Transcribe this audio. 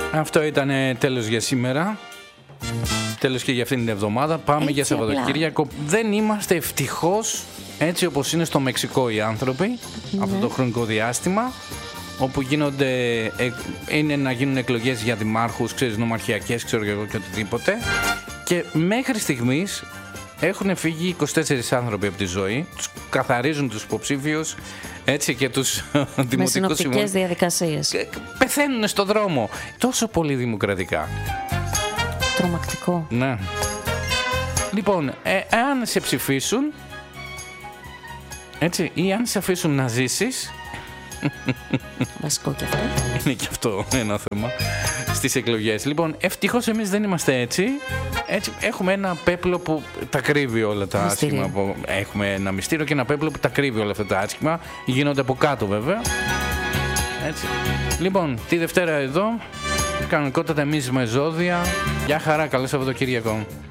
Αυτό ήταν τέλος για σήμερα. Τέλος και για αυτήν την εβδομάδα. Πάμε έτσι για Σαββατοκύριακο. Δεν είμαστε ευτυχώς έτσι όπως είναι στο Μεξικό οι άνθρωποι, αυτό το χρονικό διάστημα, όπου είναι να γίνουν εκλογές για δημάρχους, ξέρεις, νομαρχιακές, ξέρω εγώ και οτιδήποτε. Και μέχρι στιγμής έχουν φύγει 24 άνθρωποι από τη ζωή. Τους καθαρίζουν τους υποψήφιους, έτσι, και τους δημοτικούς με συνοπτικές διαδικασίες. Πεθαίνουν στον δρόμο. Τόσο πολύ δημοκρατικά. Τρομακτικό. Ναι. Λοιπόν, εάν σε ψηφίσουν, έτσι, ή αν σε αφήσουν να ζήσεις, βασικό και αυτό. είναι και αυτό ένα θέμα στις εκλογές. Λοιπόν, ευτυχώς εμείς δεν είμαστε έτσι. Έχουμε ένα πέπλο που τα κρύβει όλα τα άσχημα. Έχουμε ένα μυστήριο και ένα πέπλο που τα κρύβει όλα αυτά τα άσχημα. Γίνονται από κάτω βέβαια. Έτσι. Λοιπόν, τη Δευτέρα εδώ, κανονικότατα εμείς με ζώδια. Γεια χαρά, καλό Σαββατοκύριακο.